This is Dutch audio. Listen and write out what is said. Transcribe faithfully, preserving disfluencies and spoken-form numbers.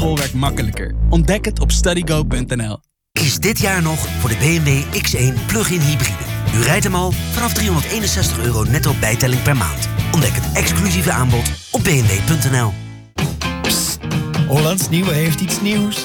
schoolwerk makkelijker. Ontdek het op studygo punt n l. Kies dit jaar nog voor de B M W X één plug-in hybride. U rijdt hem al vanaf driehonderdeenenzestig euro netto bijtelling per maand. Ontdek het exclusieve aanbod op b m w punt n l. Hollands Nieuwe heeft iets nieuws.